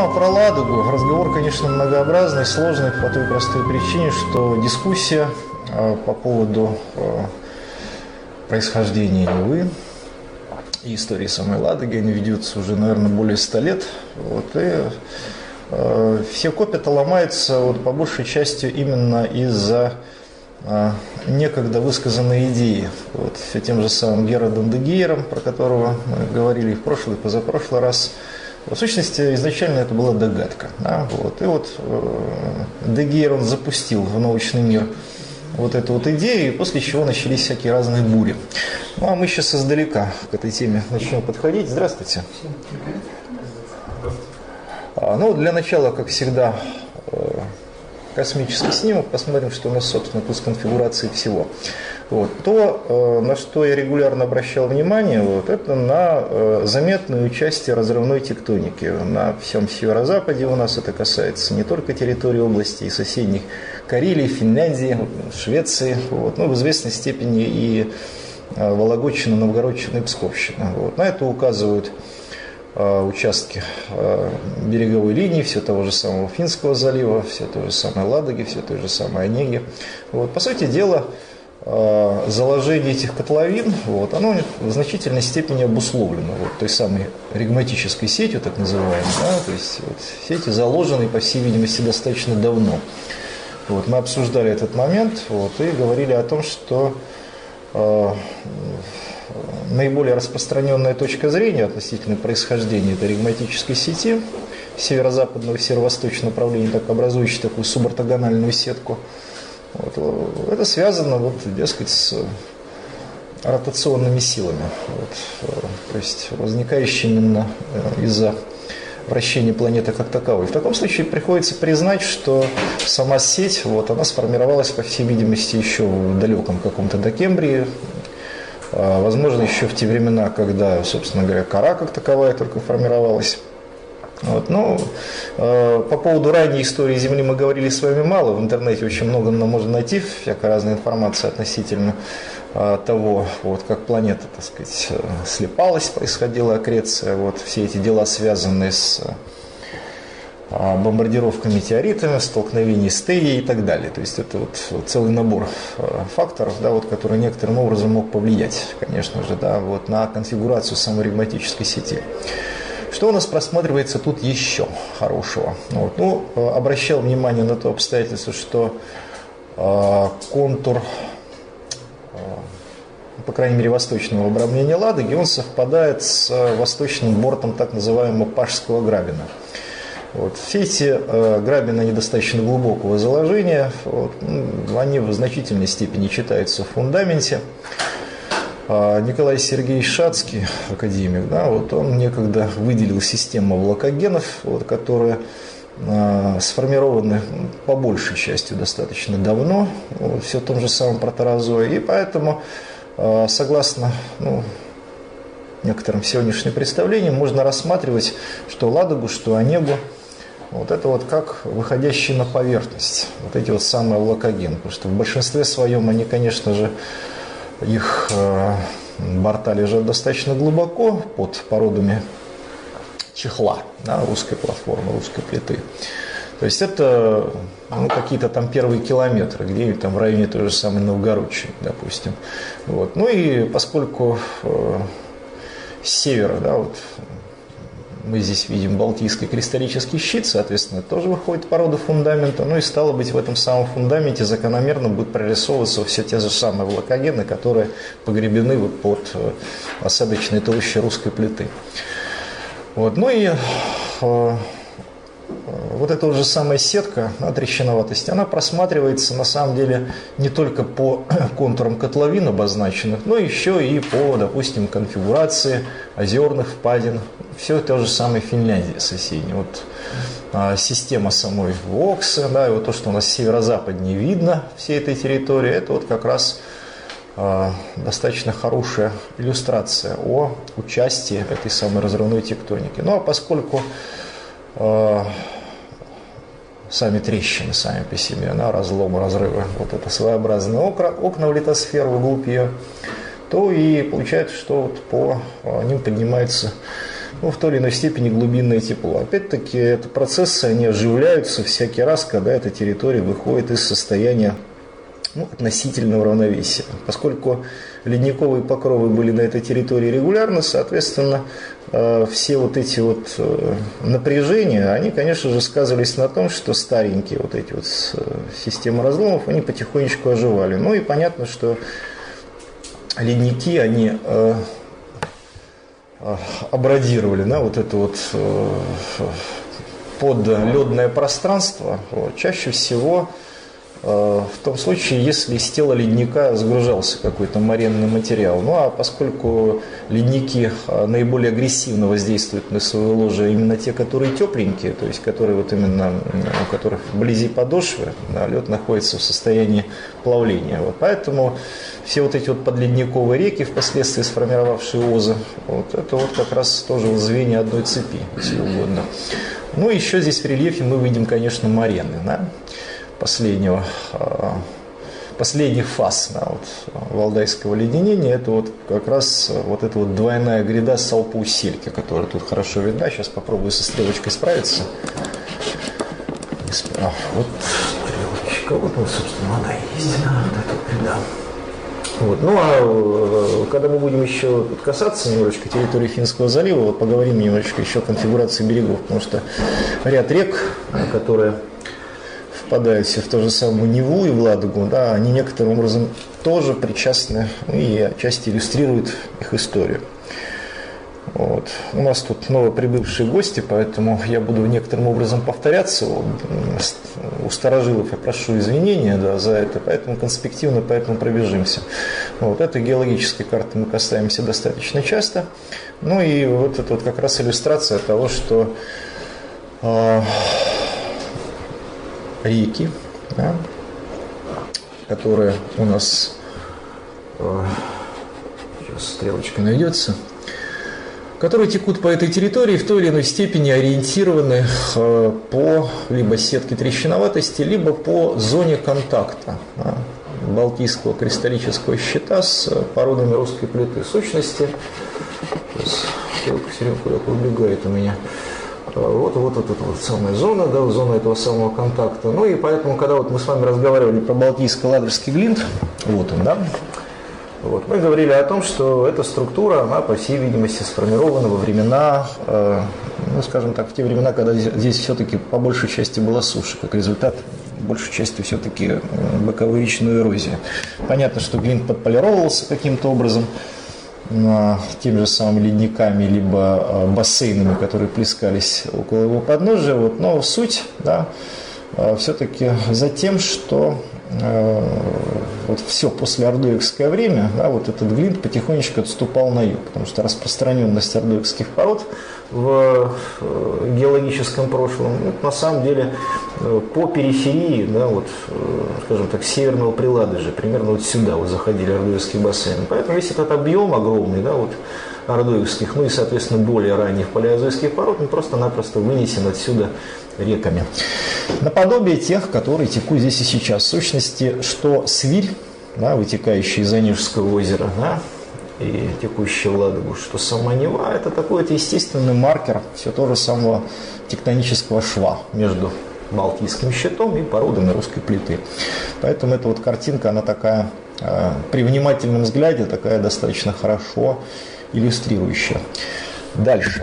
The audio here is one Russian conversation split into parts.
а про Ладогу разговор, конечно, многообразный, сложный по той простой причине, что дискуссия по поводу происхождения Невы и истории самой Ладоги, они ведутся уже, наверное, более 100 лет. Вот, и все копья-то ломаются вот, по большей части именно из-за некогда высказанной идеи. Вот, все тем же самым Герардом де Гейером, про которого мы говорили и в прошлый, и позапрошлый раз. В сущности, изначально это была догадка. Да? Вот. И вот де Гейер, он запустил в научный мир вот эту вот идею, после чего начались всякие разные бури. Ну, а мы сейчас издалека к этой теме начнем подходить. Здравствуйте. Ну, для начала, как всегда, космический снимок. Посмотрим, что у нас, собственно, тут с конфигурацией всего. Вот. То, на что я регулярно обращал внимание, вот, это на заметное участие разрывной тектоники. На всем северо-западе у нас это касается не только территории области и соседних Карелии, Финляндии, Швеции, вот, ну, в известной степени и Вологодчина, Новгородчина и Псковщина. Вот. На это указывают участки береговой линии, все того же самого Финского залива, все той же самой Ладоги, все той же самой Онеги. Вот. По сути дела, заложение этих котловин, вот, оно в значительной степени обусловлено вот, той самой ригматической сетью, так называемой. Да, то есть вот, сети заложены, по всей видимости, достаточно давно. Вот, мы обсуждали этот момент вот, и говорили о том, что наиболее распространенная точка зрения относительно происхождения этой ригматической сети северо-западного и северо-восточного направления, так образующей такую субортогональную сетку, вот, это связано, вот, дескать, с ротационными силами, вот, то есть возникающими именно из-за вращения планеты как таковой. В таком случае приходится признать, что сама сеть, вот, она сформировалась, по всей видимости, еще в далеком каком-то Докембрии, возможно, еще в те времена, когда, собственно говоря, кора как таковая только формировалась. Вот. Но по поводу ранней истории Земли мы говорили с вами мало. В интернете очень много можно найти, всякой разной информации относительно того, вот, как планета, так сказать, слипалась, происходила аккреция. Вот, все эти дела, связанные с бомбардировка метеоритами, столкновение с Теей и так далее. То есть это вот целый набор факторов, да, вот, который некоторым образом мог повлиять, конечно же, да, вот, на конфигурацию самой ригматической сети. Что у нас просматривается тут еще хорошего? Вот, ну, обращал внимание на то обстоятельство, что контур, по крайней мере, восточного обрамления Ладоги, он совпадает с восточным бортом так называемого Пажского грабена. Вот. Все эти грабины, они достаточно глубокого заложения, вот, они в значительной степени читаются в фундаменте. Николай Сергеевич Шацкий, академик, да, вот он некогда выделил систему влакогенов, вот, которые сформированы по большей части достаточно давно, вот, все в том же самом протерозое, и поэтому, согласно некоторым сегодняшним представлениям, можно рассматривать что Ладогу, что Онегу, вот это вот как выходящие на поверхность, вот эти вот самые влакогены, потому что в большинстве своем они, конечно же, их борта лежат достаточно глубоко под породами чехла, да, русской платформы, русской плиты. То есть это какие-то там первые километры, где-нибудь там в районе той же самой Новгородчины, допустим. Вот. Ну и поскольку с севера, да, вот, мы здесь видим Балтийский кристаллический щит, соответственно, тоже выходит порода фундамента, ну и стало быть, в этом самом фундаменте закономерно будут прорисовываться все те же самые влакогены, которые погребены вот под осадочной толщей русской плиты. Вот. Ну и вот эта уже самая сетка, трещиноватости, она просматривается на самом деле не только по контурам котловин обозначенных, но еще и по, допустим, конфигурации озерных впадин. Все то же самое Финляндия соседняя. Вот, система самой Воксы, да, и вот то, что у нас северо-западнее видно всей этой территории, это вот как раз достаточно хорошая иллюстрация о участии этой самой разрывной тектоники. Ну а поскольку сами трещины, сами по себе, да, разломы, разрывы, вот это своеобразные окна в литосферу, вглубь ее, то и получается, что вот по ним поднимается в той или иной степени глубинное тепло. Опять-таки, это процессы, они оживляются всякий раз, когда эта территория выходит из состояния относительного равновесия. Поскольку ледниковые покровы были на этой территории регулярно, соответственно, все вот эти вот напряжения, они, конечно же, сказывались на том, что старенькие вот эти вот системы разломов, они потихонечку оживали. Ну и понятно, что ледники, они абрадировали, да, вот это вот подледное пространство. Вот. Чаще всего в том случае, если из тела ледника сгружался какой-то моренный материал. Ну а поскольку ледники наиболее агрессивно воздействуют на свое ложе именно те, которые тепленькие, то есть которые вот именно у которых вблизи подошвы, да, лед находится в состоянии плавления. Вот. Поэтому все вот эти вот подледниковые реки, впоследствии сформировавшие озы, вот, это вот как раз тоже вот звенья одной цепи, если угодно. Ну еще здесь в рельефе мы видим, конечно, морены, да, последних фаз, да, вот, валдайского леденения. Это вот как раз вот эта вот двойная гряда Салпаус-Сельки, которая тут хорошо видна. Сейчас попробую со стрелочкой справиться. Вот стрелочка, вот, собственно, она и есть, да, вот эта вот гряда. Вот. Ну а когда мы будем еще касаться немножечко территории Финского залива, вот поговорим немножечко еще о конфигурации берегов, потому что ряд рек, которые впадают все в ту же самую Неву и в Ладогу, да, они некоторым образом тоже причастны, и отчасти иллюстрируют их историю. Вот. У нас тут новоприбывшие гости, поэтому я буду некоторым образом повторяться. У старожилов я прошу извинения, да, за это, поэтому конспективно пробежимся. Вот. Этой геологической карты мы касаемся достаточно часто. Ну и вот это вот как раз иллюстрация того, что реки, да, которые у нас, сейчас стрелочка найдется, которые текут по этой территории, в той или иной степени ориентированы по либо сетке трещиноватости, либо по зоне контакта, да, Балтийского кристаллического щита с породами русской плиты. В сущности, сейчас стрелка все время куда-то убегает у меня. Вот эта вот самая зона, да, зона этого самого контакта. Ну и поэтому, когда вот мы с вами разговаривали про Балтийско-Ладожский глинт, вот он, да, вот, мы говорили о том, что эта структура, она, по всей видимости, сформирована во времена, ну, скажем так, в те времена, когда здесь все-таки по большей части была суша, как результат, большей частью все-таки боковой речной эрозии. Понятно, что глинт подполировался каким-то образом, теми же самыми ледниками, либо бассейнами, которые плескались около его подножия. Вот. Но суть, да, все-таки за тем, что вот все после ордоикское время, да, вот этот глинт потихонечку отступал на юг, потому что распространенность ордоикских пород в геологическом прошлом, на самом деле по периферии, да, вот, скажем так, северного Приладожья, примерно вот сюда вот заходили ордоикские бассейны. Поэтому весь этот объем огромный, да, вот, ордоикских, ну и, соответственно, более ранних палеозойских пород, он просто-напросто вынесен отсюда реками. Наподобие тех, которые текут здесь и сейчас. В сущности, что Свирь, да, вытекающая из Онежского озера, да, и текущая в Ладогу, что сама Нева, это такой вот естественный маркер все того же самого тектонического шва между Балтийским щитом и породами русской плиты. Поэтому эта вот картинка, она такая, при внимательном взгляде, такая достаточно хорошо иллюстрирующая. Дальше.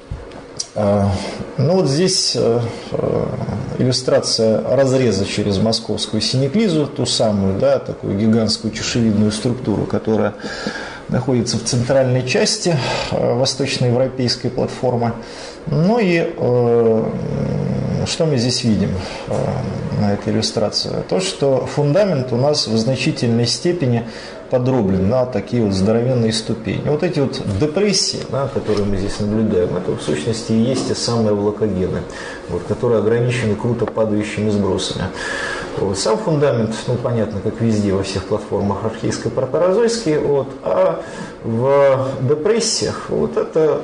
Ну вот здесь иллюстрация разреза через московскую синеклизу, ту самую, да, такую гигантскую чешевидную структуру, которая находится в центральной части восточноевропейской платформы. Ну и что мы здесь видим на этой иллюстрации? То, что фундамент у нас в значительной степени подроблен на такие вот здоровенные ступени. Вот эти вот депрессии, да, которые мы здесь наблюдаем, это в сущности и есть те самые влакогены, вот, которые ограничены круто падающими сбросами. Вот. Сам фундамент, ну понятно, как везде, во всех платформах архейско-протерозойский, вот, а в депрессиях вот это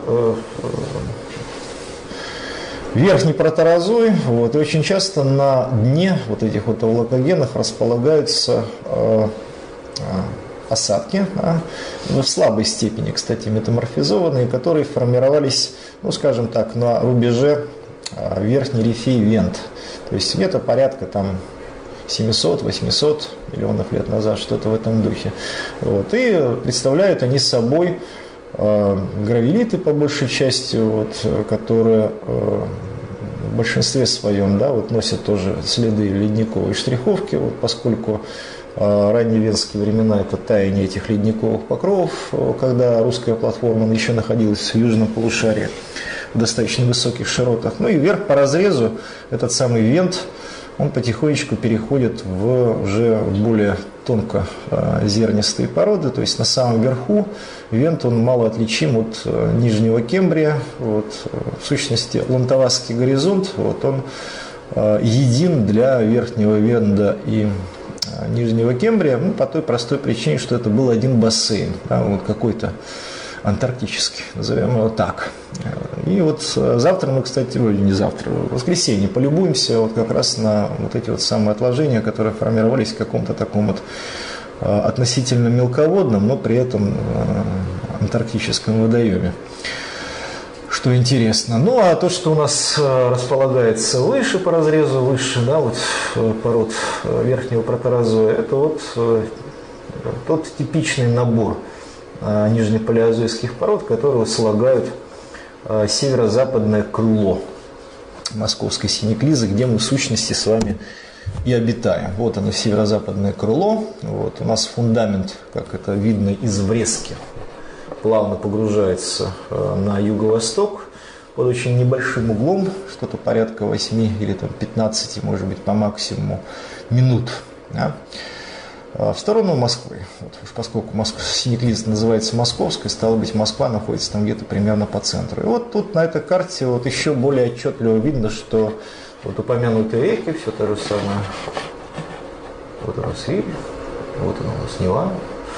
верхний протерозой, вот, и очень часто на дне вот этих вот влакогенах располагаются осадки, в слабой степени, кстати, метаморфизованные, которые формировались, ну, скажем так, на рубеже Верхней Рифи и Вент. То есть где-то порядка там 700-800 миллионов лет назад, что-то в этом духе. Вот. И представляют они собой гравелиты, по большей части, вот, которые в большинстве своем, да, вот, носят тоже следы ледниковой штриховки, вот, поскольку ранние венские времена – это таяние этих ледниковых покровов, когда русская платформа еще находилась в южном полушарии в достаточно высоких широтах. Ну и вверх по разрезу этот самый Вент, он потихонечку переходит в уже более тонко зернистые породы, то есть на самом верху Вент, он мало отличим от Нижнего Кембрия. Вот, в сущности, Лантавасский горизонт, вот, он един для Верхнего Венда и Нижнего Кембрия, ну, по той простой причине, что это был один бассейн, да, вот какой-то антарктический, назовем его так. И вот завтра мы, кстати, не завтра, в воскресенье полюбуемся вот как раз на вот эти вот самые отложения, которые формировались в каком-то таком вот относительно мелководном, но при этом антарктическом водоеме. Что интересно. Ну, а то, что у нас располагается выше по разрезу, выше, да, вот пород верхнего протерозоя, это вот тот типичный набор нижнепалеозойских пород, которые слагают северо-западное крыло Московской синеклизы, где мы в сущности с вами и обитаем. Вот оно, северо-западное крыло. Вот у нас фундамент, как это видно из врезки, плавно погружается на юго-восток под очень небольшим углом, что-то порядка 8 или там 15, может быть, по максимуму минут, да, в сторону Москвы. Вот, поскольку синеклиза называется Московской, стало быть, Москва находится там где-то примерно по центру. И вот тут на этой карте вот еще более отчетливо видно, что вот упомянутые реки, все то же самое. Вот у нас Виль, вот у нас Нева,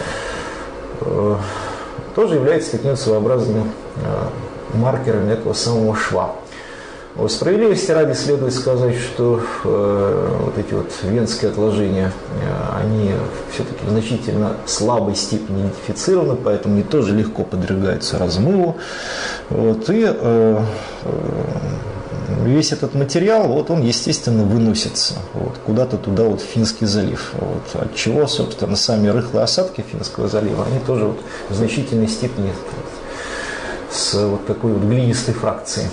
тоже является таким своеобразным маркером этого самого шва. Вот, справедливости ради следует сказать, что вот эти вот венские отложения, они все-таки в значительно слабой степени идентифицированы, поэтому они тоже легко подвергаются размыву. Вот, и весь этот материал, вот он, естественно, выносится вот, куда-то туда, вот, в Финский залив. Вот, от чего, собственно, сами рыхлые осадки Финского залива, они тоже вот, в значительной степени с вот такой вот глинистой фракцией.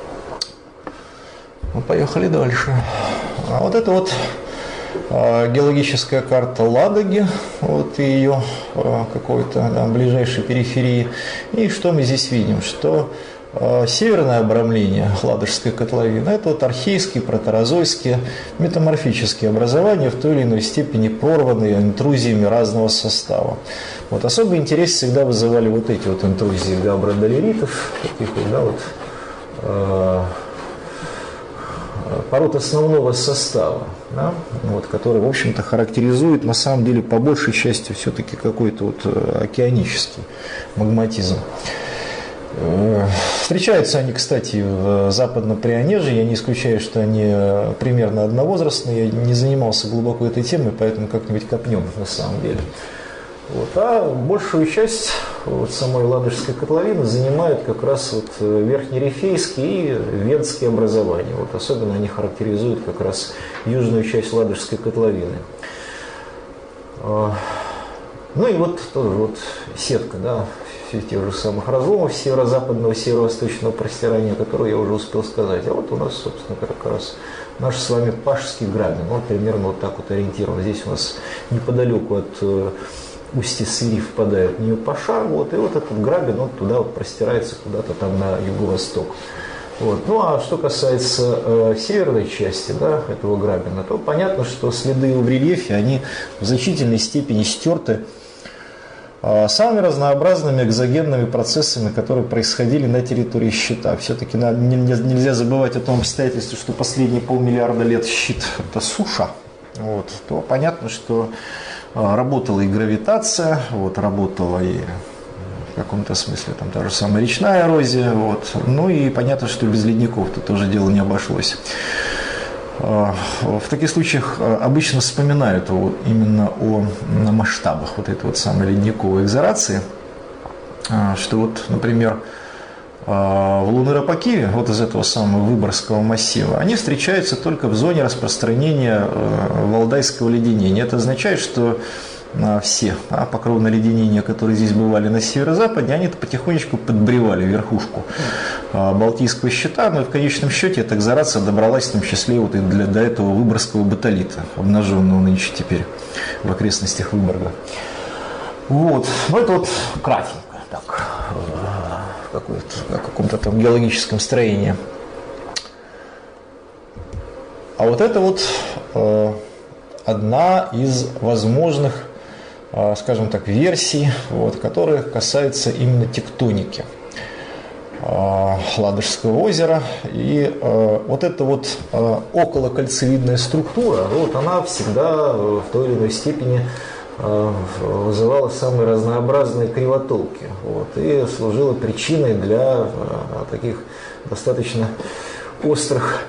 Ну, поехали дальше. А вот это вот геологическая карта Ладоги, вот, и ее какой-то, да, ближайшей периферии. И что мы здесь видим? Что северное обрамление Ладожской котловины – это вот архейские, протерозойские, метаморфические образования, в той или иной степени прорванные интрузиями разного состава. Вот особый интерес всегда вызывали вот эти вот интрузии габродолеритов, таких вот, да, вот, пород основного состава, да, вот, который, в общем-то, характеризует, на самом деле, по большей части все-таки какой-то вот океанический магматизм. Встречаются они, кстати, в Западном Прионежье. Я не исключаю, что они примерно одновозрастные. Я не занимался глубоко этой темой, поэтому как-нибудь копнем на самом деле. Вот. А большую часть вот самой Ладожской котловины занимают как раз вот верхнерифейские и венские образования. Вот особенно они характеризуют как раз южную часть Ладожской котловины. Ну и вот тоже вот сетка, да, тех же самых разломов северо-западного, северо-восточного простирания, которые я уже успел сказать. А вот у нас, собственно, как раз наш с вами Пашский грабин. Он примерно вот так вот ориентирован. Здесь у нас неподалеку от устья Свири впадает в нее Паша, вот, и вот этот грабин, он туда вот простирается куда-то там на юго-восток. Вот. Ну а что касается северной части, да, этого грабина, то понятно, что следы в рельефе, они в значительной степени стерты самыми разнообразными экзогенными процессами, которые происходили на территории щита. Все-таки нельзя забывать о том обстоятельстве, что последние полмиллиарда лет щит – это суша. Вот. То понятно, что работала и гравитация, вот, работала и в каком-то смысле там та же самая речная эрозия. Вот. Ну и понятно, что без ледников тут тоже дело не обошлось. В таких случаях обычно вспоминают именно о масштабах вот этой вот самой ледниковой экзорации, что вот, например, валуны Рапакиви, вот из этого самого Выборгского массива, они встречаются только в зоне распространения валдайского леденения. Это означает, что все покровные леденения, которые здесь бывали на северо-западе, они потихонечку подбревали верхушку Балтийского щита, но и в конечном счете эта экзорация добралась в том числе вот и до этого Выборгского батолита, обнаженного нынче теперь в окрестностях Выборга. Вот, ну это вот кратенько, так, в каком-то там геологическом строении. А вот это вот одна из возможных, скажем так, версий, вот, которая касается именно тектоники Ладожского озера. И вот эта вот околокольцевидная структура, вот, она всегда в той или иной степени вызывала самые разнообразные кривотолки, вот, и служила причиной для таких достаточно острых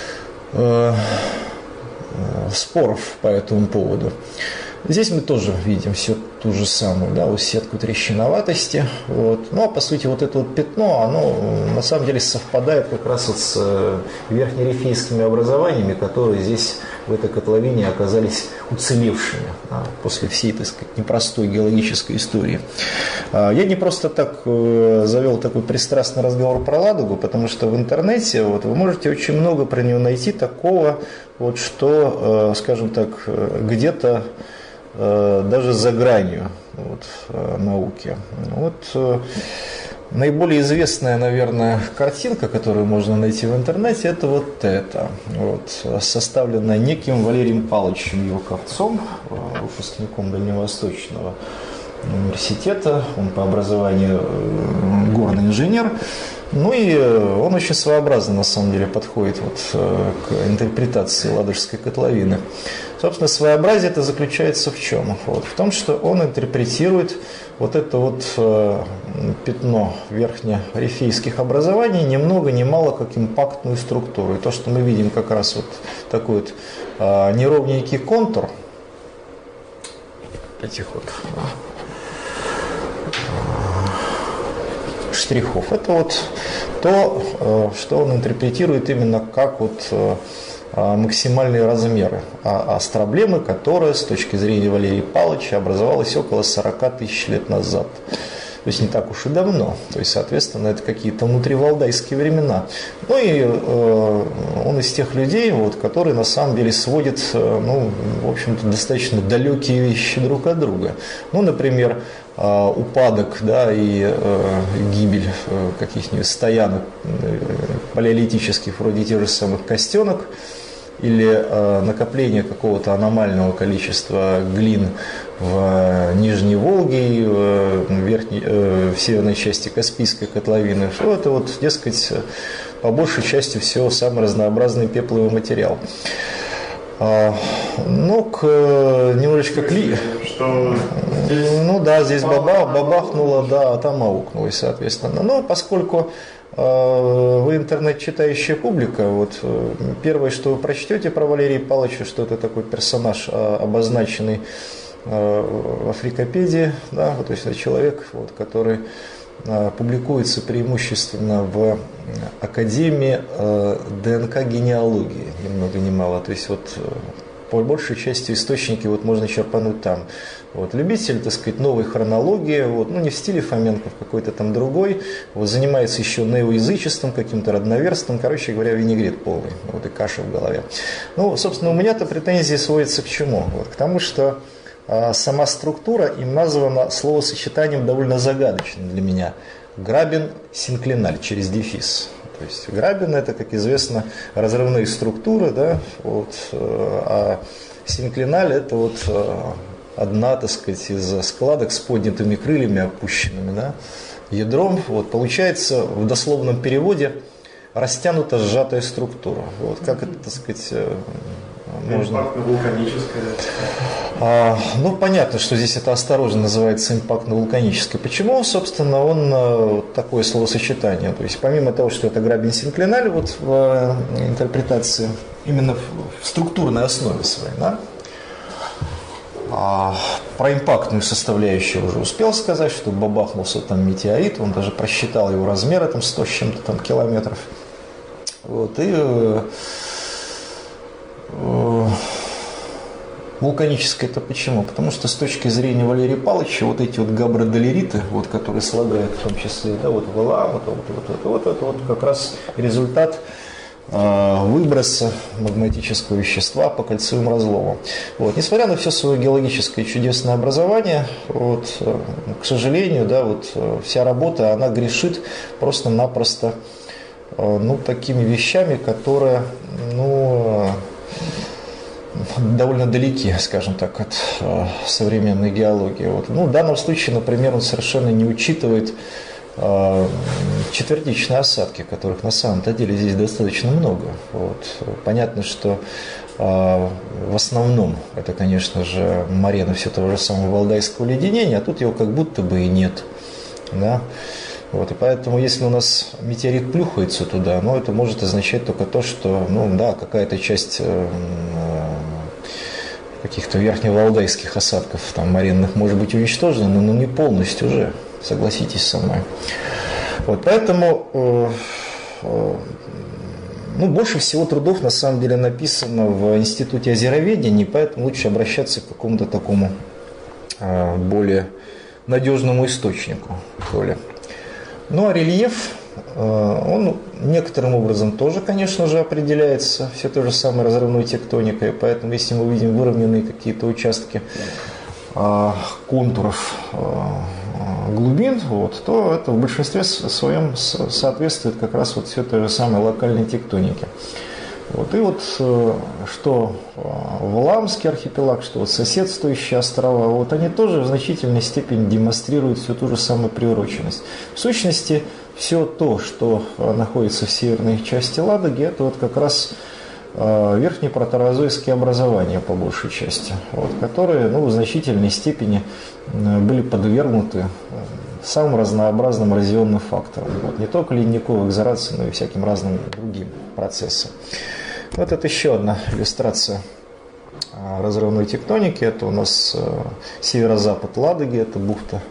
споров по этому поводу. Здесь мы тоже видим все ту же самую, да, вот сетку трещиноватости. Вот. Ну а по сути вот это вот пятно, оно на самом деле совпадает как раз вот с верхнерифейскими образованиями, которые здесь в этой котловине оказались уцелевшими, да, после всей, так сказать, непростой геологической истории. Я не просто так завел такой пристрастный разговор про Ладогу, потому что в интернете вот, вы можете очень много про нее найти такого, вот, что, скажем так, где-то даже за гранью вот, науки. Вот, наиболее известная, наверное, картинка, которую можно найти в интернете, это вот эта, вот, составленная неким Валерием Павловичем Елковцом, выпускником Дальневосточного университета, он по образованию горный инженер. Ну и он очень своеобразно, на самом деле, подходит вот к интерпретации Ладожской котловины. Собственно, своеобразие это заключается в чем? Вот, в том, что он интерпретирует вот это вот пятно верхнерифейских образований ни много ни мало как импактную структуру. И то, что мы видим как раз вот такой вот неровненький контур этих вот штрихов. Это вот то, что он интерпретирует именно как вот максимальные размеры астроблемы, которая с точки зрения Валерия Павловича образовалась около 40 тысяч лет назад. То есть не так уж и давно. То есть, соответственно, это какие-то внутривалдайские времена. Ну и он из тех людей, вот, которые на самом деле сводят, ну, в общем-то, достаточно далекие вещи друг от друга. Ну, например, упадок, да, и гибель каких-нибудь стоянок палеолитических, вроде тех же самых Костенок, или накопление какого-то аномального количества глин в Нижней Волге, в северной части Каспийской котловины. Что это вот, дескать, по большей части все самый разнообразный пепловый материал. Ну, немножечко что здесь... Ну да, здесь бабахнуло, да, а там аукнулось, соответственно. Но поскольку вы интернет-читающая публика, вот первое, что вы прочтете про Валерия Павловича, что это такой персонаж, обозначенный в Африкопедии, да, вот, то есть это человек, вот, который публикуется преимущественно в Академии ДНК-генеалогии, ни много ни мало. То есть вот по большей части источники вот можно черпануть там. Вот, любитель, так сказать, новой хронологии, вот, ну не в стиле Фоменко, в какой-то там другой, вот, занимается еще неоязычеством, каким-то родноверством, короче говоря, винегрет полный, вот, и каша в голове. Ну, собственно, у меня-то претензии сводятся к чему? Вот, к тому, что сама структура им названа словосочетанием довольно загадочным для меня. Грабен-синклиналь через дефис. То есть грабен это, как известно, разрывные структуры, да, вот, а синклиналь это вот одна, так сказать, из складок с поднятыми крыльями опущенными, да, ядром. Вот, получается в дословном переводе растянута сжатая структура. Вот, как это, так сказать, можно... Ну, понятно, что здесь это осторожно называется импактно-вулканической. Почему, собственно, он такое словосочетание? То есть, помимо того, что это грабень-синклиналь вот в интерпретации, именно в структурной основе своей, да? Про импактную составляющую уже успел сказать, что бабахнулся там метеорит, он даже просчитал его размеры, там 100 с чем-то там километров. Вот, и вулканическое это почему? Потому что с точки зрения Валерия Павловича вот эти вот габродолериты, вот, которые слагают в том числе, да, вот ВЛА, вот это вот как раз результат выброса магматического вещества по кольцевым разломам. Вот. Несмотря на все свое геологическое чудесное образование, вот, к сожалению, да, вот, вся работа, она грешит просто-напросто такими вещами, которые довольно далеки, скажем так, от современной геологии. Вот. В данном случае, например, он совершенно не учитывает четвертичные осадки, которых на самом-то деле здесь достаточно много. Вот. Понятно, что в основном это, конечно же, морена все того же самого валдайского леденения, а тут его как будто бы и нет. Да? Вот, и поэтому, если у нас метеорит плюхается туда, это может означать только то, что какая-то часть каких-то верхневалдайских осадков там, моренных может быть уничтожена, но не полностью уже, согласитесь со мной. Вот, поэтому больше всего трудов на самом деле написано в Институте озероведения, поэтому лучше обращаться к какому-то такому более надежному источнику. А рельеф, он некоторым образом тоже, конечно же, определяется все той же самой разрывной тектоникой, поэтому если мы видим выровненные какие-то участки контуров глубин, то это в большинстве своем соответствует как раз вот все той же самой локальной тектонике. Вот. И вот что Валаамский архипелаг, что вот соседствующие острова, вот они тоже в значительной степени демонстрируют всю ту же самую приуроченность. В сущности, все то, что находится в северной части Ладоги, это вот как раз верхние протерозойские образования по большей части, вот, которые в значительной степени были подвергнуты самым разнообразным эрозионным факторам. Вот, не только ледниковой экзорации, но и всяким разным другим процессам. Вот это еще одна иллюстрация разрывной тектоники. Это у нас северо-запад Ладоги, это бухта.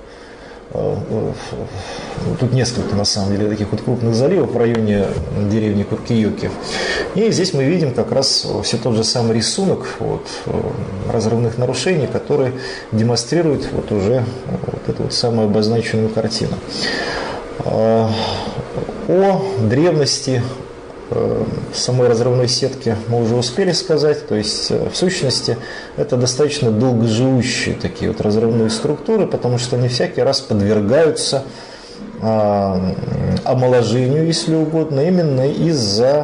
Тут несколько, на самом деле, таких вот крупных заливов в районе деревни Куркиёки. И здесь мы видим как раз все тот же самый рисунок разрывных нарушений, который демонстрирует уже эту вот самую обозначенную картину. О древности самой разрывной сетки мы уже успели сказать, то есть в сущности это достаточно долгоживущие такие вот разрывные структуры, потому что они всякий раз подвергаются омоложению, если угодно, именно из-за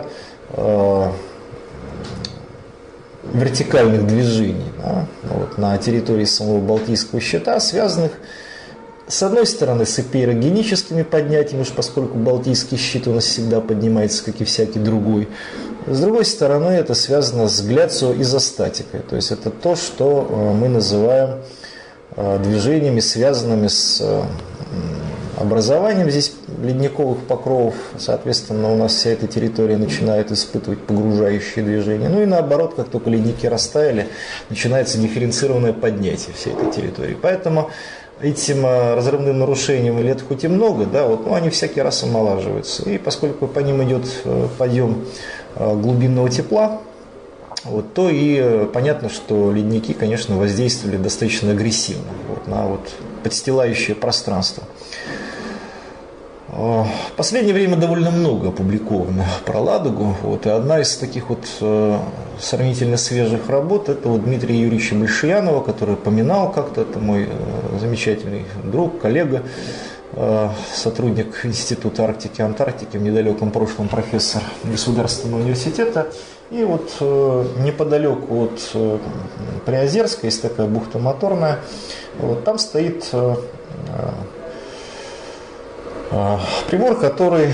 вертикальных движений на территории самого Балтийского щита, связанных с одной стороны с эпирогеническими поднятиями, поскольку Балтийский щит у нас всегда поднимается, как и всякий другой. С другой стороны, это связано с гляциоизостатикой, то есть это то, что мы называем движениями, связанными с образованием здесь ледниковых покровов. Соответственно, у нас вся эта территория начинает испытывать погружающие движения. И наоборот, как только ледники растаяли, начинается дифференцированное поднятие всей этой территории. Поэтому этим разрывным нарушениям лет хоть и много, они всякий раз омолаживаются. И поскольку по ним идет подъем глубинного тепла, то и понятно, что ледники, конечно, воздействовали достаточно агрессивно на подстилающее пространство. В последнее время довольно много опубликовано про Ладогу. И одна из таких сравнительно свежих работ — это Дмитрия Юрьевича Большиянова, который поминал как-то, это мой замечательный друг, коллега, сотрудник Института Арктики и Антарктики, в недалеком прошлом профессор Государственного университета. И неподалеку от Приозерска есть такая бухта Моторная. Там стоит прибор, который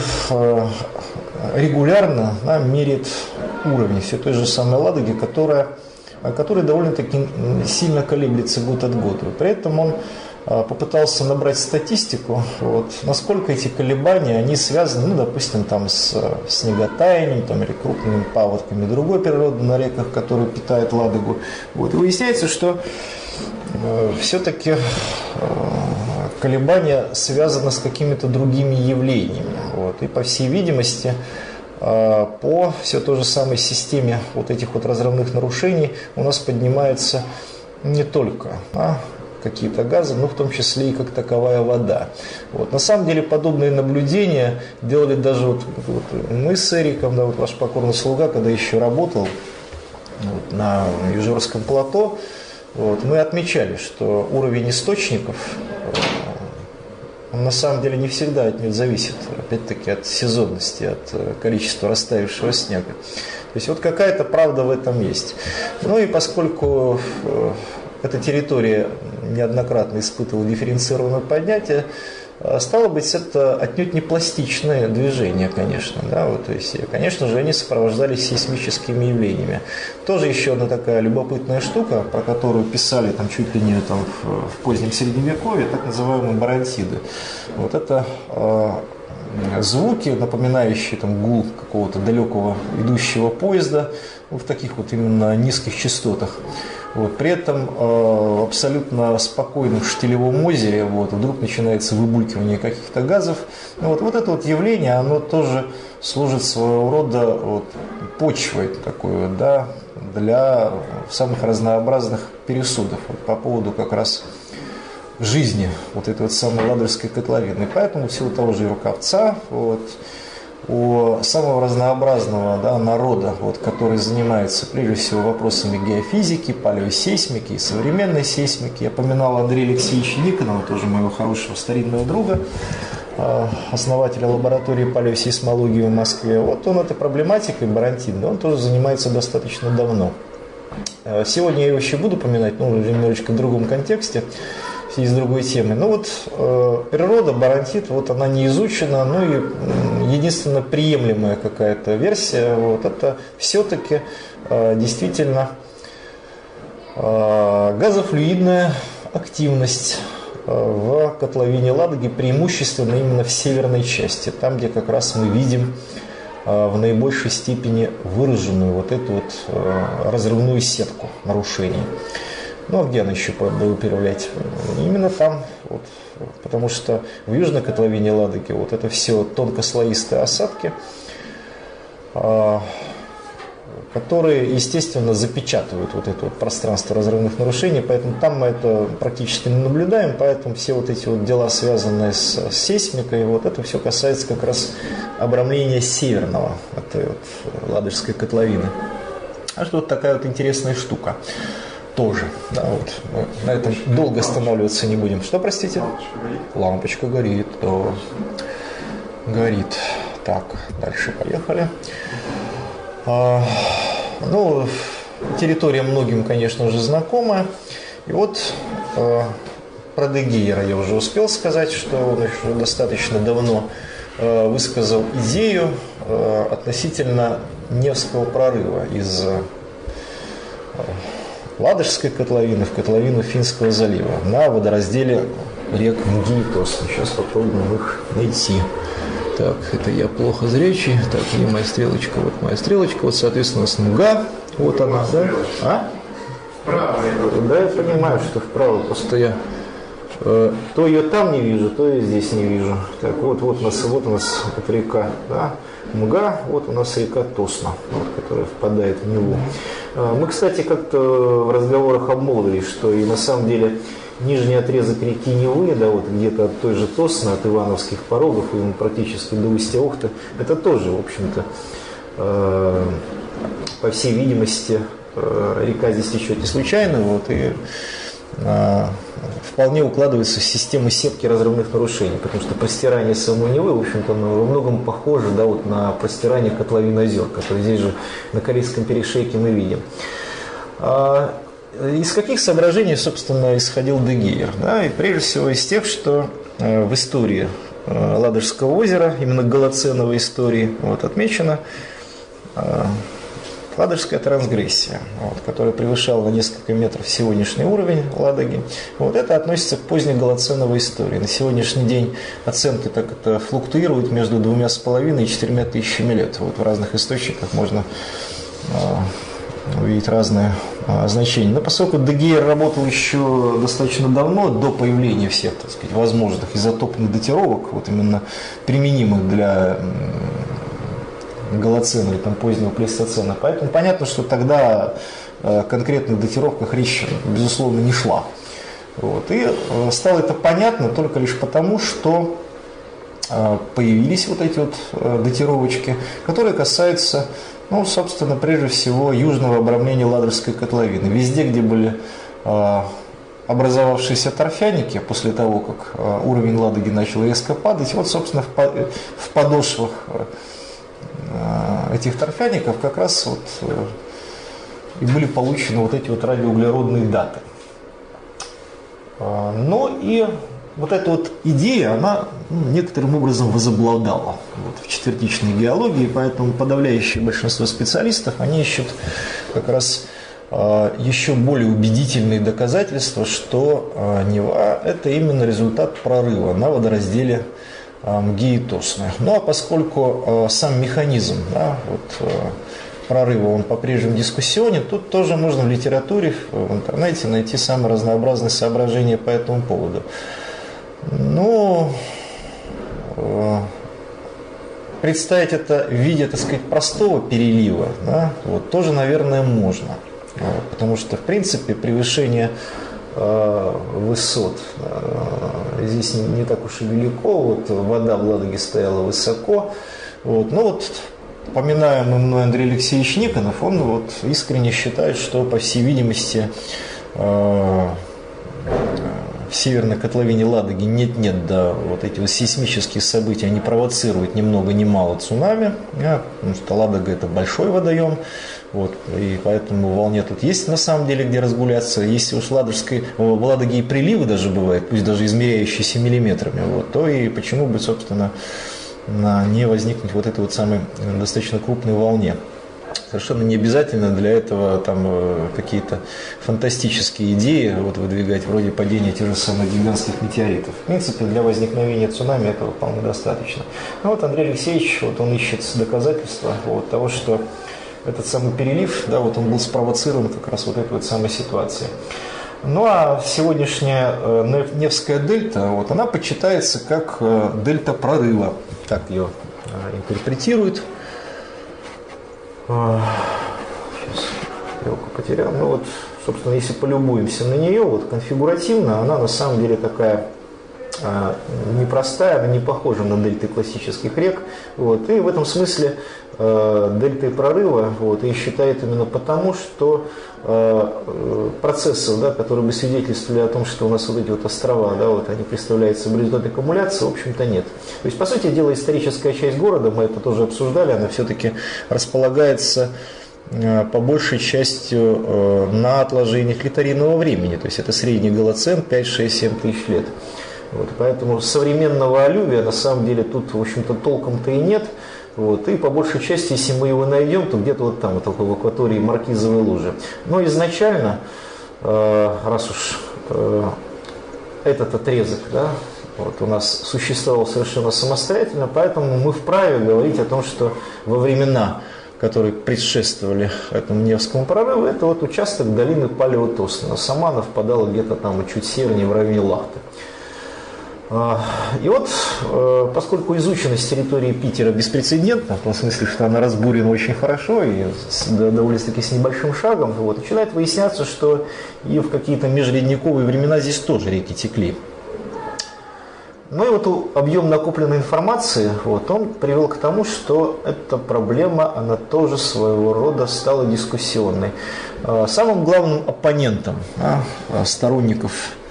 регулярно меряет уровень все той же самой Ладоги, которая который довольно-таки сильно колеблется год от года. При этом он попытался набрать статистику, вот, насколько эти колебания, они связаны, ну, допустим, там, с снеготаянием там, или крупными паводками другой природы на реках, которые питают Ладогу. Вот. И выясняется, что все-таки колебания связаны с какими-то другими явлениями. Вот. И, по всей видимости, по все той же самой системе вот этих вот разрывных нарушений у нас поднимается не только какие-то газы, но в том числе и как таковая вода. Вот. На самом деле подобные наблюдения делали даже вот мы с Эриком, да, вот ваш покорный слуга, когда еще работал вот, на Южорском плато, вот, мы отмечали, что уровень источников он на самом деле не всегда от них зависит, опять-таки от сезонности, от количества растаявшего снега. То есть вот какая-то правда в этом есть. Ну и поскольку эта территория неоднократно испытывала дифференцированное поднятие, стало быть, это отнюдь не пластичное движение, конечно. Да, вот, то есть, конечно же, они сопровождались сейсмическими явлениями. Тоже еще одна такая любопытная штука, про которую писали там, чуть ли не там, в позднем Средневековье, так называемые барантиды. Вот это звуки, напоминающие там, гул какого-то далекого идущего поезда, в таких вот именно низких частотах. Вот. При этом абсолютно спокойно в штилевом озере вот, вдруг начинается выбулькивание каких-то газов. Вот это вот явление, оно тоже служит своего рода вот, почвой такой, да, для самых разнообразных пересудов вот, по поводу как раз жизни вот этой вот самой Ладожской котловины. Поэтому всего того же Рукавца, вот, у самого разнообразного, да, народа, вот, который занимается прежде всего вопросами геофизики, палеосейсмики и современной сейсмики. Я поминал Андрея Алексеевича Никонова, тоже моего хорошего старинного друга, основателя лаборатории палеосейсмологии в Москве. Вот он этой проблематикой барантидной, он тоже занимается достаточно давно. Сегодня я его еще буду поминать, но уже немножечко в другом контексте, из другой темы. Ну вот природа, барантит, вот она не изучена, ну и единственно приемлемая какая-то версия, вот, это все-таки действительно газофлюидная активность в котловине Ладоги, преимущественно именно в северной части, там, где как раз мы видим в наибольшей степени выраженную вот эту вот разрывную сетку нарушений. Ну, а где она еще будет проявлять? Именно там, вот, потому что в южной котловине Ладоги вот это все тонкослоистые осадки, которые, естественно, запечатывают вот это вот пространство разрывных нарушений, поэтому там мы это практически не наблюдаем, поэтому все вот эти вот дела, связанные с сейсмикой, вот это все касается как раз обрамления северного этой вот Ладожской котловины. А что вот такая вот интересная штука. Тоже, да, вот. Мы на этом долго останавливаться не будем. Что, простите? Лампочка горит. Да. Горит. Так, дальше поехали. Ну, территория многим, конечно же, знакомая. И вот про Де Гейера я уже успел сказать, что он еще достаточно давно высказал идею относительно Невского прорыва из Ладожской котловины в котловину Финского залива на водоразделе рек Мги и Тосны. Сейчас попробуем их найти. Так, это я плохо зрячий. Так, где моя стрелочка? Вот моя стрелочка. Вот, соответственно, у нас Мга. Вот она, да? А? Вправо. Да, я понимаю, что вправо. Просто я то ее там не вижу, то ее здесь не вижу. Так, вот у нас эта река, да? Мга, вот у нас река Тосна, вот, которая впадает в Неву. Мы, кстати, как-то в разговорах обмолвились, что и на самом деле нижний отрезок реки Невы, да, вот где-то от той же Тосны, от Ивановских порогов, и практически до устья Охты, это тоже, в общем-то, по всей видимости, река здесь течет не случайно, вот, и вполне укладывается в систему сетки разрывных нарушений, потому что простирание самой Невы, в общем-то, во многом похоже, да, вот на простирание котловин озер, которые здесь же на Корейском перешейке мы видим. Из каких соображений, собственно, исходил Де Гейер? Да? И прежде всего из тех, что в истории Ладожского озера, именно голоценовой истории, вот, отмечено Ладожская трансгрессия, вот, которая превышала на несколько метров сегодняшний уровень Ладоги. Вот это относится к поздней голоценовой истории. На сегодняшний день оценки так это флуктуируют между 2,5 и 4 тысячами лет. Вот в разных источниках можно увидеть разные значения. Но поскольку Дегейр работал еще достаточно давно, до появления всех, так сказать, возможных изотопных датировок, вот именно применимых для голоцена или там, позднего плейстоцена. Поэтому понятно, что тогда о конкретных датировках речь, безусловно, не шла. Вот. И стало это понятно только лишь потому, что появились вот эти вот датировочки, которые касаются, ну, собственно, прежде всего, южного обрамления Ладожской котловины. Везде, где были образовавшиеся торфяники, после того, как уровень Ладоги начал резко падать, вот, собственно, в подошвах этих торфяников как раз вот и были получены вот эти вот радиоуглеродные даты. Но и вот эта вот идея, она некоторым образом возобладала вот, в четвертичной геологии, поэтому подавляющее большинство специалистов, они ищут как раз еще более убедительные доказательства, что Нева – это именно результат прорыва на водоразделе Мги и Тосны. Ну а поскольку сам механизм, да, вот, прорыва, он по-прежнему дискуссионен, тут тоже можно в литературе, в интернете найти самые разнообразные соображения по этому поводу. Но представить это в виде, так сказать, простого перелива, да, вот, тоже, наверное, можно. Потому что, в принципе, превышение высот здесь не так уж и велико, вот вода в Ладоге стояла высоко, вот. Но вот поминаемый мной Андрей Алексеевич Никонов, он вот искренне считает, что, по всей видимости, в северной котловине Ладоги нет-нет, да, вот эти вот сейсмические события, они провоцируют ни много ни мало цунами, да, потому что Ладога – это большой водоем, вот, и поэтому в волне тут есть на самом деле где разгуляться. Если уж в Ладоге и приливы даже бывают, пусть даже измеряющиеся миллиметрами, вот, то и почему бы, собственно, не возникнуть вот этой вот самой достаточно крупной волне. Совершенно не обязательно для этого там какие-то фантастические идеи вот, выдвигать, вроде падения тех же самых гигантских метеоритов. В принципе, для возникновения цунами этого вполне достаточно. Ну вот Андрей Алексеевич, вот он ищет доказательства вот, того, что этот самый перелив, да, вот он был спровоцирован как раз вот этой вот самой ситуацией. Ну а сегодняшняя Невская дельта, вот, она почитается как дельта прорыва, так ее интерпретируют. Сейчас стрелку потерял. Ну вот, собственно, если полюбуемся на нее, вот конфигуративно, она на самом деле такая непростая, она не похожа на дельты классических рек. Вот, и в этом смысле дельтой прорыва вот, и считает именно потому, что процессов, да, которые бы свидетельствовали о том, что у нас вот эти вот острова, да, вот, они представляются в результате аккумуляции, в общем-то нет. То есть, по сути дела, историческая часть города, мы это тоже обсуждали, она все-таки располагается по большей частью на отложениях литарийного времени, то есть это средний голоцен 5, 6, 7 тысяч лет. Вот, поэтому современного аллювия на самом деле тут, в общем-то, толком-то и нет. Вот, и по большей части, если мы его найдем, то где-то вот там, вот в акватории Маркизовой лужи. Но изначально, раз уж этот отрезок, да, вот, у нас существовал совершенно самостоятельно, поэтому мы вправе говорить о том, что во времена, которые предшествовали этому Невскому прорыву, это вот участок долины Палеотосна. Сама она впадала где-то там чуть севернее в районе Лахты. И вот, поскольку изученность территории Питера беспрецедентна, в том смысле, что она разбурена очень хорошо и довольно-таки с небольшим шагом, вот, начинает выясняться, что и в какие-то межледниковые времена здесь тоже реки текли. Ну и вот объем накопленной информации, вот, он привел к тому, что эта проблема, она тоже своего рода стала дискуссионной. Самым главным оппонентом сторонников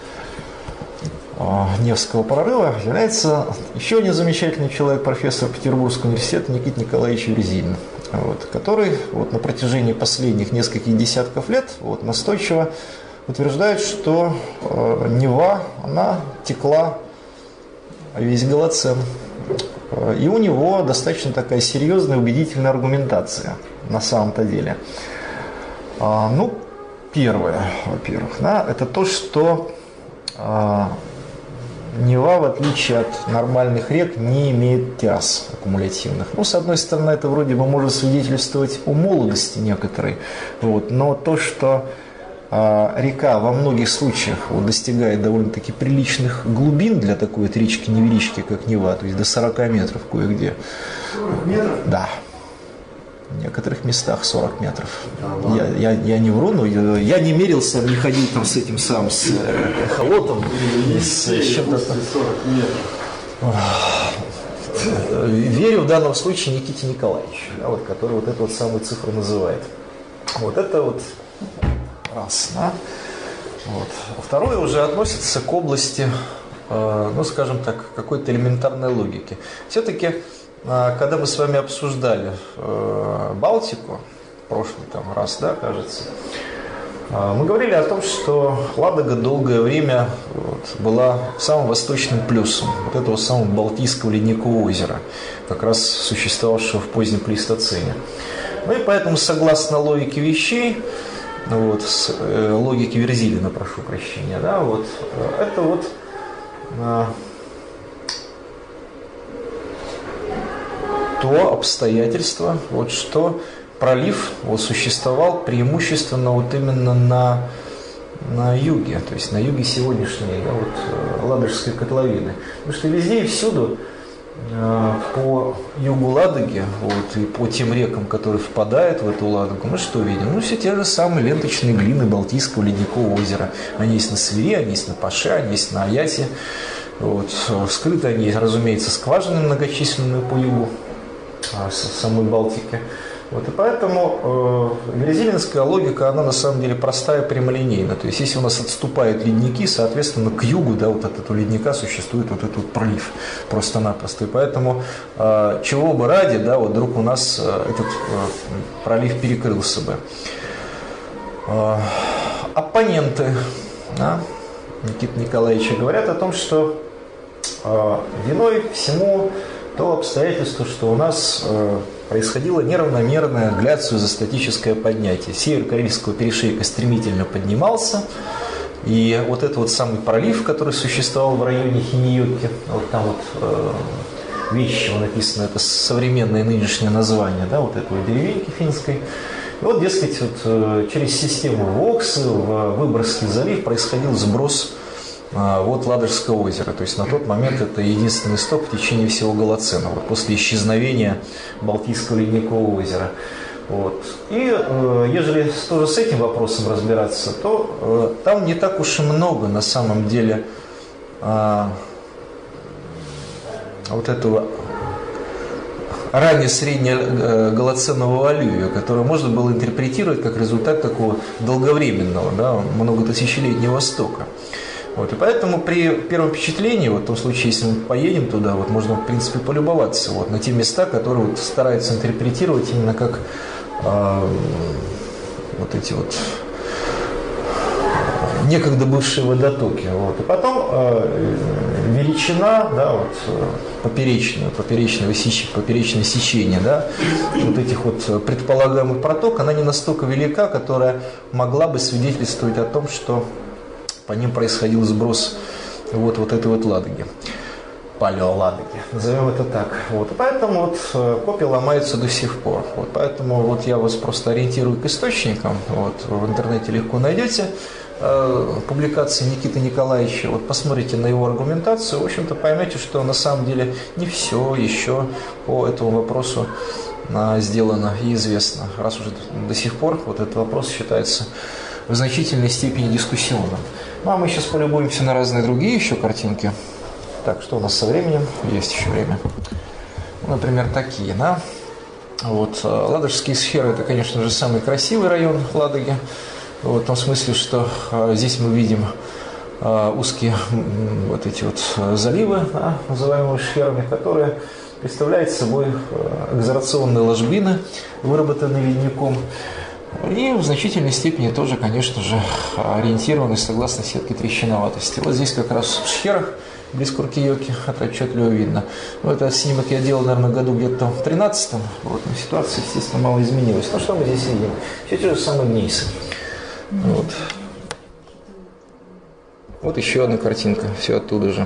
Невского прорыва является еще один замечательный человек, профессор Петербургского университета Никита Николаевич Верзилин, вот, который вот, на протяжении последних нескольких десятков лет вот, настойчиво утверждает, что Нева, она текла весь голоцен. И у него достаточно такая серьезная, убедительная аргументация на самом-то деле. Ну, первое, во-первых, да, это то, что Нева, в отличие от нормальных рек, не имеет тяз аккумулятивных. Ну, с одной стороны, это вроде бы может свидетельствовать о молодости некоторой, вот, но то, что река во многих случаях вот, достигает довольно-таки приличных глубин для такой вот речки-невелички, как Нева, то есть до 40 метров кое-где. 40 метров? Да. В некоторых местах 40 метров. Я не вру, но я не мерился, не ходил там с этим самым, с эхолотом, с чем-то там. 40 метров. Верю в данном случае Никите Николаевичу, да, вот, который вот эту вот самую цифру называет. Вот это вот раз. Да? Вот. Второе уже относится к области, ну скажем так, какой-то элементарной логики. Все-таки, когда мы с вами обсуждали Балтику, прошлый там раз, да, кажется, мы говорили о том, что Ладога долгое время вот, была самым восточным плюсом вот этого самого Балтийского ледникового озера, как раз существовавшего в позднем плейстоцене. Ну и поэтому, согласно логике вещей, вот, с логики Верзилина, прошу прощения, да, вот, это вот то обстоятельство, вот, что пролив вот, существовал преимущественно вот именно на юге, то есть на юге сегодняшней, да, вот, Ладожской котловины. Потому что везде и всюду по югу Ладоги, вот, и по тем рекам, которые впадают в эту Ладогу, мы что видим? Ну, все те же самые ленточные глины Балтийского ледникового озера. Они есть на Свире, они есть на Паше, они есть на Аясе. Вот. Скрыты они, разумеется, скважины многочисленные по югу самой Балтики. Вот, и поэтому верзилинская логика, она на самом деле простая, прямолинейна. То есть, если у нас отступают ледники, соответственно, к югу, да, вот от этого ледника существует вот этот вот пролив просто-напросто. И поэтому, чего бы ради, да, вот вдруг у нас этот пролив перекрылся бы. Оппоненты, да, Никиты Николаевича говорят о том, что виной всему то обстоятельство, что у нас происходило неравномерное гляциозостатическое поднятие. Север Карельского перешейка стремительно поднимался, и вот этот вот самый пролив, который существовал в районе Хиньёки, вот там вот Вещево написано, это современное нынешнее название, да, вот этой вот деревеньки финской. И вот, дескать, вот через систему Воксы в Выборгский залив происходил сброс вот Ладожского озера. То есть на тот момент это единственный исток в течение всего Голоцена, вот после исчезновения Балтийского ледникового озера. Вот. И ежели тоже с этим вопросом разбираться, то там не так уж и много на самом деле вот этого ранее среднеголоценового аллювия, которое можно было интерпретировать как результат такого долговременного, да, многотысячелетнего стока. Вот, и поэтому при первом впечатлении, вот в том случае, если мы поедем туда, вот, можно, в принципе, полюбоваться вот, на те места, которые вот, стараются интерпретировать именно как вот эти вот некогда бывшие водотоки. Вот. И потом величина, да, вот, поперечное сечение, да, вот этих вот предполагаемых проток, она не настолько велика, которая могла бы свидетельствовать о том, что по ним происходил сброс вот этой вот Ладоги, палеоладоги, назовем это так. Вот. И поэтому вот копии ломаются до сих пор. Вот. Поэтому вот я вас просто ориентирую к источникам. Вот. В интернете легко найдете публикации Никиты Николаевича. Вот посмотрите на его аргументацию, в общем-то поймете, что на самом деле не все еще по этому вопросу сделано и известно, раз уже до сих пор вот этот вопрос считается в значительной степени дискуссионным. Ну а мы сейчас полюбуемся на разные другие еще картинки. Так, что у нас со временем? Есть еще время. Например, такие, да? Вот, Ладожские сферы – это, конечно же, самый красивый район Ладоги. В том смысле, что здесь мы видим узкие вот эти вот заливы, да, называемые сферами, которые представляют собой экзорационные ложбины, выработанные ледником. И в значительной степени тоже, конечно же, ориентированы согласно сетке трещиноватости. Вот здесь как раз в Шхерах, близ Куркиёки, это отчетливо видно. Ну, этот снимок я делал, наверное, году где-то в 13-м. Вот, но ситуация, естественно, мало изменилась. Ну, что мы здесь видим? Все те же самые гнейсы. Вот. Вот еще одна картинка, все оттуда же.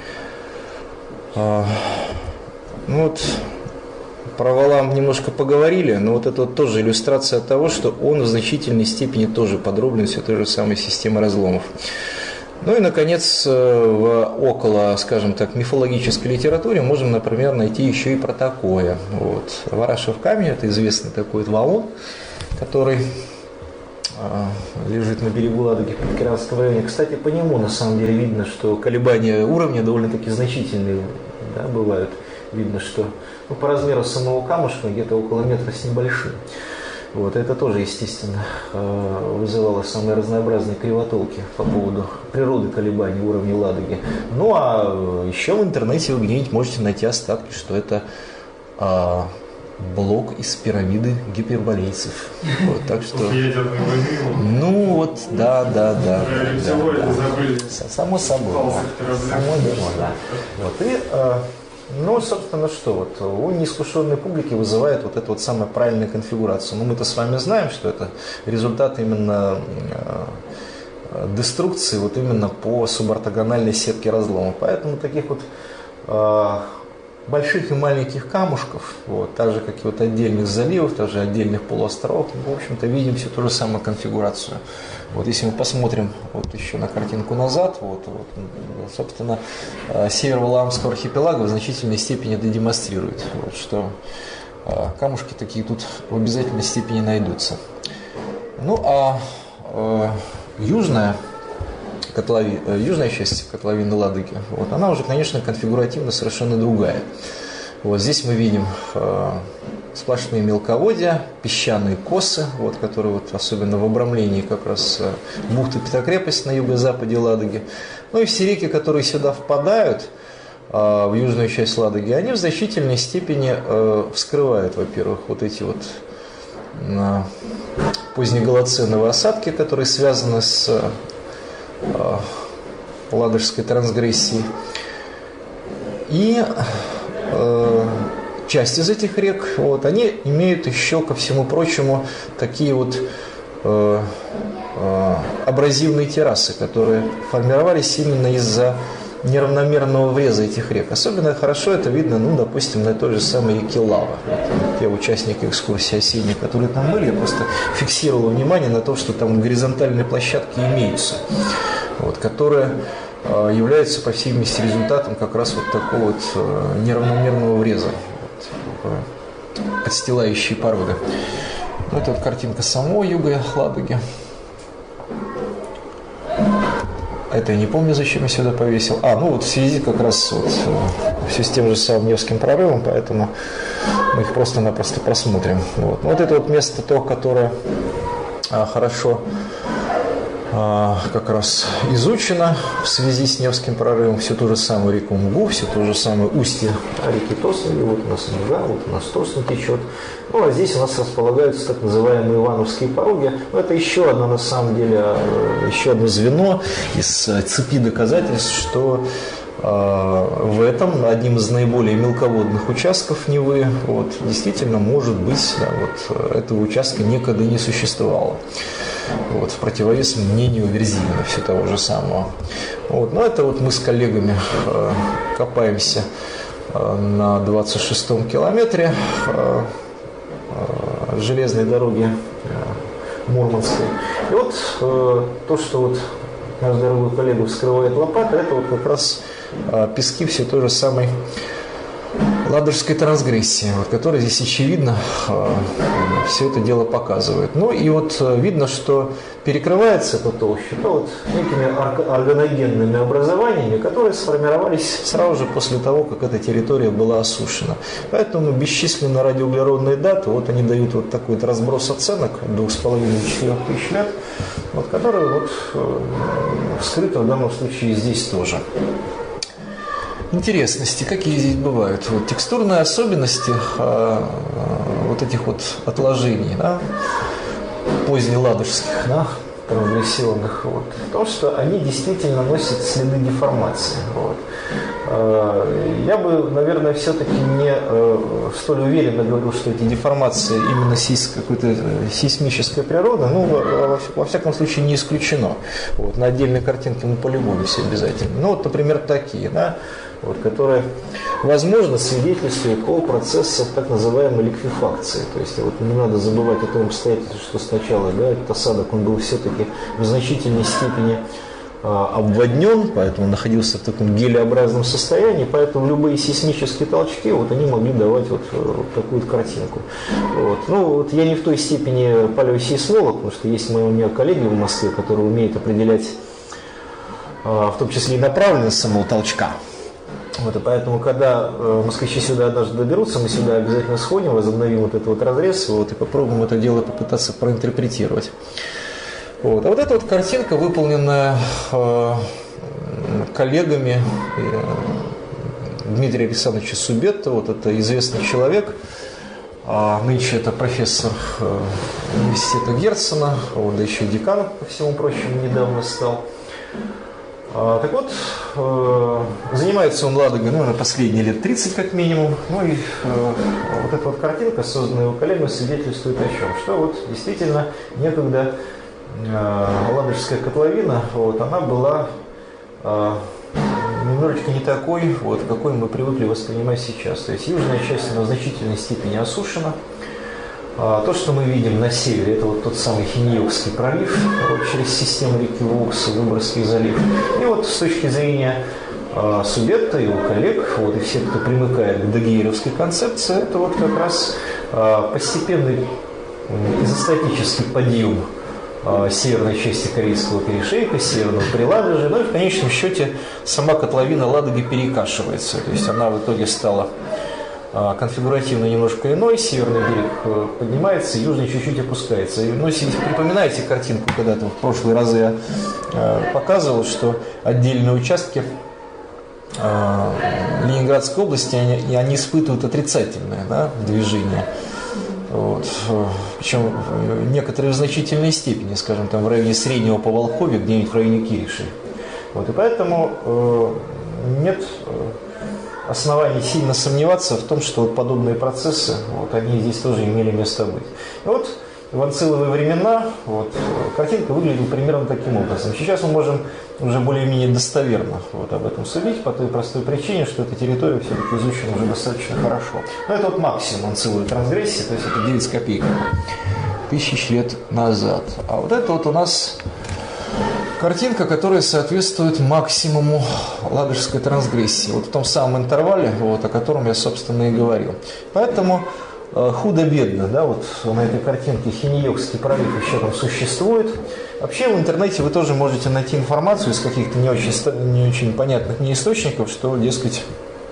Ну вот, про валам немножко поговорили, но вот это вот тоже иллюстрация того, что он в значительной степени тоже подроблен все той же самой системой разломов. Ну и, наконец, в около, скажем так, мифологической литературе можем, например, найти еще и про такое. Вот. Варашев камень – это известный такой валун, который лежит на берегу Ладоги в Питкиранском районе. Кстати, по нему на самом деле видно, что колебания уровня довольно-таки значительные, да, бывают. Видно, что по размеру самого камушка где-то около метра с небольшим. Вот, это тоже, естественно, вызывало самые разнообразные кривотолки по поводу природы колебаний уровня Ладоги. Ну, а еще в интернете вы где-нибудь можете найти остатки, что это блок из пирамиды гиперболейцев. Вот, так что... Ну, вот, да. Само собой. Само дело, да. Вот, и... Ну, собственно, что вот у неискушенной публики вызывает вот эту вот самую правильную конфигурацию. Но мы-то с вами знаем, что это результат именно деструкции вот именно по субортогональной сетке разлома. Поэтому таких вот больших и маленьких камушков, вот, так же, как и вот отдельных заливов, также отдельных полуостровов, мы, в общем-то, видим всю ту же самую конфигурацию. Вот если мы посмотрим вот еще на картинку назад, вот, собственно, север Валаамского архипелага в значительной степени это демонстрирует, вот, что камушки такие тут в обязательной степени найдутся. Ну, а южная часть котловины Ладоги, вот, она уже, конечно, конфигуративно совершенно другая. Вот здесь мы видим сплошные мелководья, песчаные косы, вот, которые вот, особенно в обрамлении как раз бухты Петрокрепость на юго-западе Ладоги. Ну и все реки, которые сюда впадают, в южную часть Ладоги, они в значительной степени вскрывают, во-первых, вот эти вот позднеголоценовые осадки, которые связаны с ладожской трансгрессией. И часть из этих рек, вот, они имеют еще, ко всему прочему, такие вот абразивные террасы, которые формировались именно из-за неравномерного вреза этих рек. Особенно хорошо это видно, ну, допустим, на той же самой реке Лава. Вот, те участники экскурсии осенней, которые там были, я просто фиксировал внимание на то, что там горизонтальные площадки имеются, вот, которые являются, по всей видимости, результатом как раз вот такого вот неравномерного вреза, вот, подстилающей породы. Это вот картинка самого юга Ладоги. Это я не помню, зачем я сюда повесил. Ну вот в связи как раз вот, все с тем же самым Невским прорывом, поэтому мы их просто-напросто просмотрим. Вот это вот место то, которое хорошо как раз изучено в связи с Невским прорывом. Всю ту же самую реку Мгу, все то же самое устье реки Тосны. Вот у нас Мга, вот у нас Тосна течет. Ну, а здесь у нас располагаются так называемые Ивановские пороги. Но это еще одно, на самом деле, еще одно звено из цепи доказательств, что в этом одним из наиболее мелководных участков Невы вот, действительно может быть, да, вот, этого участка некогда не существовало. Вот, в противовес мнению Верзилина, все того же самого. Вот, но это вот мы с коллегами копаемся на 26-м километре железной дороги Мурманской. И вот то, что вот наш дорогой коллега вскрывает лопата, это вот как раз пески все той же самой ладожской трансгрессии, вот, которая здесь очевидно все это дело показывает. Ну и вот видно, что перекрывается эта толща вот некими органогенными образованиями, которые сформировались сразу же после того, как эта территория была осушена. Поэтому бесчисленные радиоуглеродные даты, вот они дают вот такой вот разброс оценок 2,5-4 тысяч лет, вот, которые вот вскрыты в данном случае здесь тоже. Интересности, какие здесь бывают. Вот, текстурные особенности вот этих вот отложений, да, позднеладожских, да, трансгрессионных, вот, в том, что они действительно носят следы деформации. Вот. Я бы, наверное, все-таки не столь уверенно говорил, что эти деформации именно какой-то сейсмической природы, ну, во всяком случае, не исключено. Вот, на отдельной картинке мы полюбуемся обязательно. Ну, вот, например, такие, да, вот, которые, возможно, свидетельствуют о процессах так называемой ликвефакции. То есть вот не надо забывать о том обстоятельстве, что сначала, да, этот осадок, он был все-таки в значительной степени обводнен, поэтому находился в таком гелеобразном состоянии, поэтому любые сейсмические толчки, вот они могли давать вот такую картинку. Вот. Ну, вот я не в той степени палеосейсмолог, потому что есть у меня коллеги в Москве, которые умеют определять в том числе и направленность самого толчка. Вот, и поэтому, когда москвичи сюда однажды доберутся, мы сюда обязательно сходим, возобновим вот этот вот разрез, вот, и попробуем это дело попытаться проинтерпретировать. Вот. А вот эта вот картинка, выполненная коллегами Дмитрия Александровича Субетта, вот это известный человек, нынче это профессор университета Герцена, вот, да еще и декан, по всему прочему, недавно стал. Так вот, занимается он Ладогой, ну, на последние лет 30 как минимум. Ну и вот эта вот картинка, созданная его коллегами, свидетельствует о чем? Что вот действительно некогда Ладожская котловина, вот, она была немножечко не такой, вот, какой мы привыкли воспринимать сейчас. То есть южная часть, она в значительной степени осушена. То, что мы видим на севере, это вот тот самый Хиньёкский пролив, вот, через систему реки Вокса, Выборгский залив. И вот с точки зрения Субетта, его коллег, вот, и всех, кто примыкает к дагиеровской концепции, это вот как раз постепенный изостатический подъем северной части Корейского перешейка, северного Приладожья, ну и в конечном счете сама котловина Ладоги перекашивается, то есть она в итоге стала конфигуративно немножко иной, северный берег поднимается, южный чуть-чуть опускается. Ну, если припоминаете картинку, когда-то в прошлые разы я показывал, что отдельные участки Ленинградской области, они испытывают отрицательное, да, движение. Вот. Причем некоторые в значительной степени, скажем, там в районе Среднего Поволховья, где-нибудь в районе Кириши. Вот. И поэтому нет оснований сильно сомневаться в том, что вот подобные процессы, вот, они здесь тоже имели место быть. И вот в анциловые времена вот, картинка выглядела примерно таким образом. Сейчас мы можем уже более-менее достоверно вот, об этом судить по той простой причине, что эта территория все-таки изучена уже достаточно хорошо. Но это вот максимум анциловой трансгрессии, то есть это 9 с копейками тысяч лет назад. А вот это вот у нас картинка, которая соответствует максимуму ладожской трансгрессии, вот в том самом интервале, вот, о котором я, собственно, и говорил. Поэтому худо-бедно, да, вот на этой картинке Хиньёкский пролив еще там существует. Вообще в интернете вы тоже можете найти информацию из каких-то не очень понятных мне источников, что, дескать,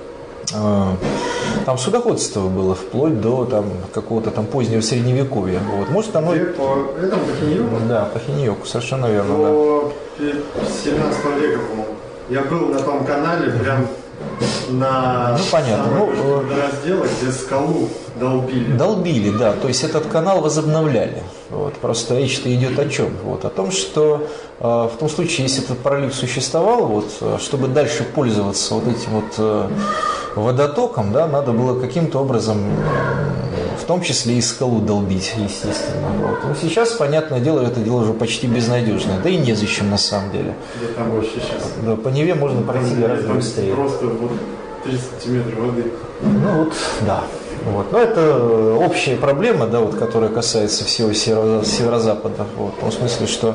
там судоходство было вплоть до там, какого-то там позднего средневековья. Вот. Может, оно... По этому, по Хиньёку? Да, по Хиньёку, совершенно верно. По 17 века, по-моему. Я был на том канале, прям на понятно. раздела, где скалу долбили. Долбили, да. То есть этот канал возобновляли. Вот. Просто речь-то идет о чем? Вот. О том, что в том случае, если этот пролив существовал, вот, чтобы дальше пользоваться вот этим вот водотоком, да, надо было каким-то образом, в том числе и скалу долбить, естественно. Вот. Но сейчас, понятное дело, это дело уже почти безнадежное, да и незачем на самом деле. Да, там вообще сейчас. Да, по Неве можно пройти гораздо быстрее. Просто вот 30 сантиметров воды. Ну вот, да. Вот. Но это общая проблема, да, вот, которая касается всего северо-запада. Вот, в том смысле, что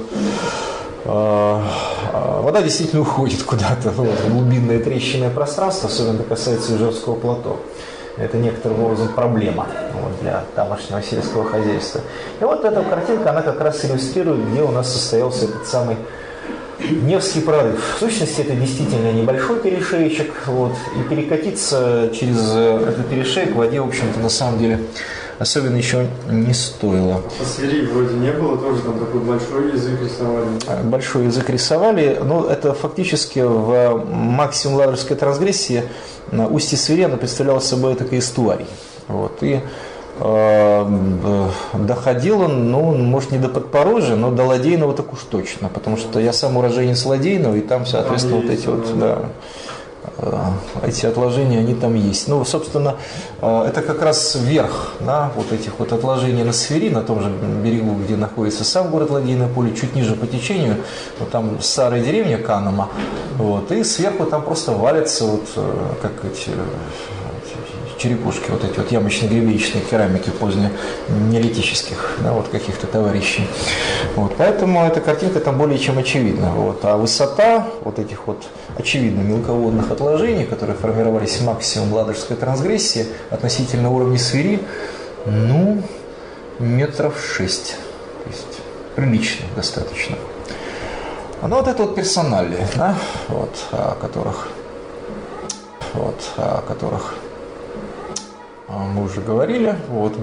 вода действительно уходит куда-то вот, в глубинное трещинное пространство, особенно это касается Ижевского плато. Это некоторым образом проблема вот, для тамошнего сельского хозяйства. И вот эта картинка, она как раз иллюстрирует, где у нас состоялся этот самый Невский прорыв. В сущности, это действительно небольшой перешеечек, вот, и перекатиться через этот перешеек в воде, в общем-то, на самом деле особенно еще не стоило. По свири вроде не было, тоже там такой большой язык рисовали. Большой язык рисовали, но это фактически в максимум ладожской трансгрессии устье Свири представляло собой такой эстуарий. Вот, и Доходил он, ну, может, не до Подпорожья, но до Ладейного так уж точно, потому что я сам уроженец Ладейного, и там, соответственно, вот эти вот, да, эти отложения, они там есть. Ну, собственно, это как раз верх, да, вот этих вот отложений на Свири, на том же берегу, где находится сам город Ладейное поле, чуть ниже по течению, вот там старая деревня Канома, вот, и сверху там просто валятся вот, как эти черепушки, вот эти вот ямочно-гребенчатые керамики позднеолитических, да, вот каких-то товарищей. Вот, поэтому эта картинка там более чем очевидна. Вот. А высота вот этих вот очевидно мелководных отложений, которые формировались максимум Ладожской трансгрессии относительно уровня Свири, ну, метров 6. То есть прилично достаточно. Ну, вот это вот персоналии, да, вот, о которых мы уже говорили. Вот.